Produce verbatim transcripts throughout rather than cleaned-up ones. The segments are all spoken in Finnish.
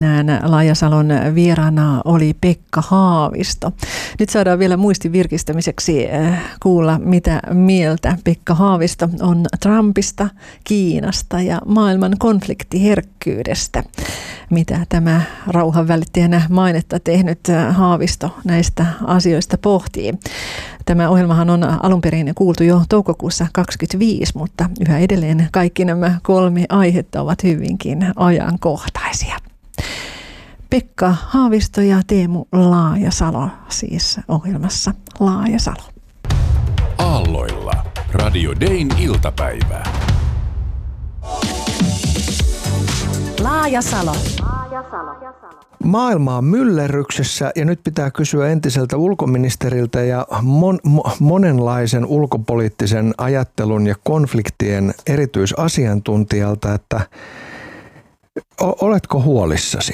Tänään Laajasalon vieraana oli Pekka Haavisto. Nyt saadaan vielä muistin virkistämiseksi kuulla, mitä mieltä Pekka Haavisto on Trumpista, Kiinasta ja maailman konfliktiherkkyydestä. Mitä tämä rauhanvälittäjänä mainetta tehnyt Haavisto näistä asioista pohtii. Tämä ohjelmahan on alun perin kuultu jo toukokuussa kaksikymmentäviisi, mutta yhä edelleen kaikki nämä kolme aihetta ovat hyvinkin ajankohtaisia. Pekka Haavisto ja Teemu Laajasalo siis ohjelmassa Laajasalo. Aalloilla Radio Dayn iltapäivää. Laajasalo. Maailma on myllerryksessä ja nyt pitää kysyä entiseltä ulkoministeriltä ja mon, mo, monenlaisen ulkopoliittisen ajattelun ja konfliktien erityisasiantuntijalta, että o, oletko huolissasi?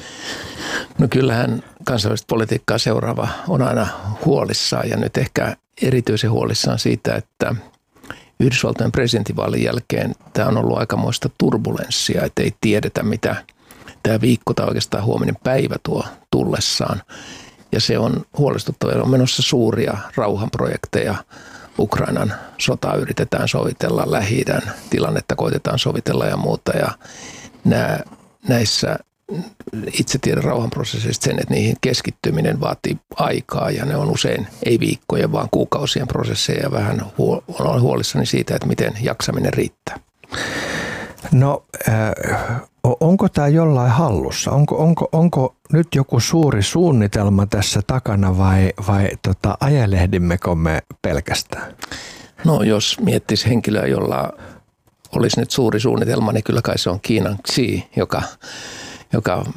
No kyllähän kansainvälistä politiikkaa seuraava on aina huolissaan ja nyt ehkä erityisen huolissaan siitä, että Yhdysvaltojen presidentinvaalin jälkeen tämä on ollut aikamoista turbulenssia, että ei tiedetä mitä tämä viikko tai oikeastaan huominen päivä tuo tullessaan. Ja se on huolestuttavaa. On menossa suuria rauhanprojekteja. Ukrainan sotaa yritetään sovitella, Lähi-idän tilannetta koitetaan sovitella ja muuta. Ja nämä, näissä itse tiedän rauhanprosesseista sen, että niihin keskittyminen vaatii aikaa ja ne on usein ei viikkojen, vaan kuukausien prosesseja ja vähän huol- olen huolissani siitä, että miten jaksaminen riittää. No äh, onko tämä jollain hallussa? Onko, onko, onko nyt joku suuri suunnitelma tässä takana vai, vai tota, ajelehdimmekö me pelkästään? No jos miettisi henkilöä, jolla olisi nyt suuri suunnitelma, niin kyllä kai se on Kiinan Xi, joka joka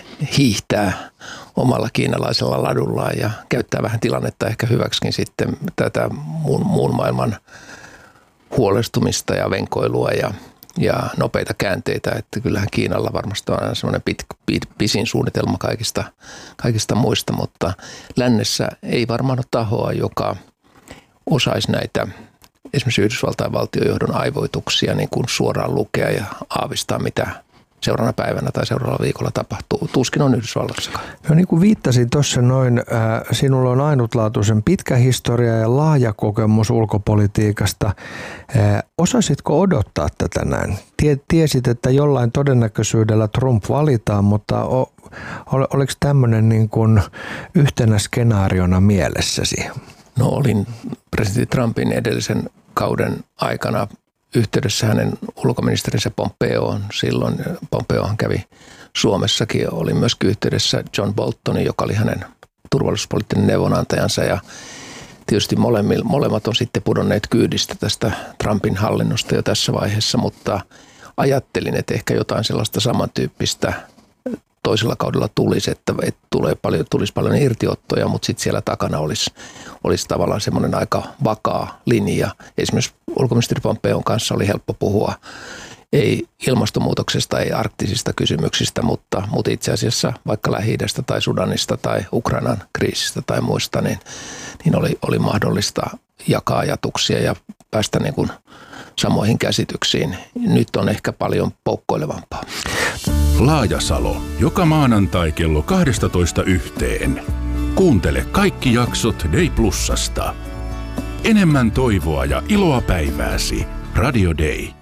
hiihtää omalla kiinalaisella ladullaan ja käyttää vähän tilannetta ehkä hyväksikin sitten tätä muun, muun maailman huolestumista ja venkoilua ja, ja nopeita käänteitä. Että kyllähän Kiinalla varmasti on aina semmoinen pit, pit, pisin suunnitelma kaikista, kaikista muista, mutta lännessä ei varmaan ole tahoa, joka osaisi näitä esimerkiksi Yhdysvaltain valtiojohdon aivoituksia niin kuin suoraan lukea ja aavistaa, mitä seuraavana päivänä tai seuraavalla viikolla tapahtuu. Tuskin on Yhdysvalloissakaan. No niin kuin viittasin tuossa noin, äh, sinulla on ainutlaatuisen pitkä historia ja laaja kokemus ulkopolitiikasta. Äh, osasitko odottaa tätä näin? Tie, tiesit, että jollain todennäköisyydellä Trump valitaan, mutta o, ol, oliko tämmöinen niin kuin yhtenä skenaariona mielessäsi? No olin presidentti Trumpin edellisen kauden aikana yhteydessä hänen ulkoministerinsä Pompeoon. Silloin Pompeohan kävi Suomessakin. Oli myöskin yhteydessä John Boltonin, joka oli hänen turvallisuuspoliittinen neuvonantajansa. Ja tietysti molemmat on sitten pudonneet kyydistä tästä Trumpin hallinnosta jo tässä vaiheessa, mutta ajattelin, että ehkä jotain sellaista samantyyppistä toisella kaudella tulisi, että tulee paljon, tulisi paljon irtiottoja, mutta sitten siellä takana olisi, olisi tavallaan semmoinen aika vakaa linja. Esimerkiksi ulkoministeri Pompeon kanssa oli helppo puhua, ei ilmastonmuutoksesta, ei arktisista kysymyksistä, mutta, mutta itse asiassa vaikka Lähi-idästä tai Sudanista tai Ukrainan kriisistä tai muista, niin, niin oli, oli mahdollista jakaa ajatuksia ja päästä niin kuin samoihin käsityksiin. Nyt on ehkä paljon poukkoilevampaa. Laajasalo. Joka maanantai kello kaksitoista yhteen. Kuuntele kaikki jaksot Day Plusasta. Enemmän toivoa ja iloa päivääsi. Radio Day.